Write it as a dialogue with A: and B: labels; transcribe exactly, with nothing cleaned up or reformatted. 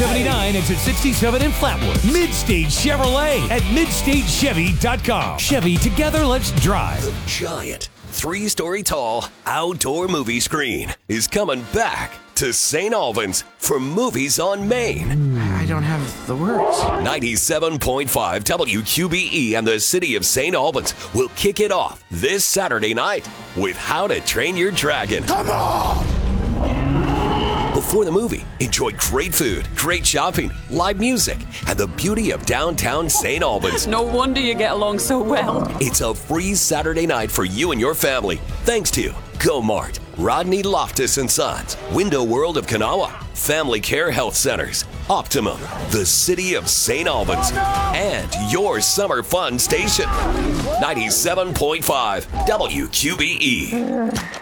A: seventy-nine, exit sixty-seven in Flatwood. Midstage Chevrolet at midstage chevy dot com. Chevy, together, let's drive.
B: The giant, three-story tall outdoor movie screen is coming back to Saint Albans for Movies on Main.
C: I don't have the words.
B: ninety-seven point five W Q B E and the City of Saint Albans will kick it off this Saturday night with How to Train Your Dragon.
C: Come on!
B: Before the movie, enjoy great food, great shopping, live music, and the beauty of downtown Saint Albans.
D: No wonder you get along so well.
B: It's a free Saturday night for you and your family, thanks to GoMart, Rodney Loftus and Sons, Window World of Kanawha, Family Care Health Centers, Optimum, the City of Saint Albans, and your summer fun station. ninety-seven point five W Q B E.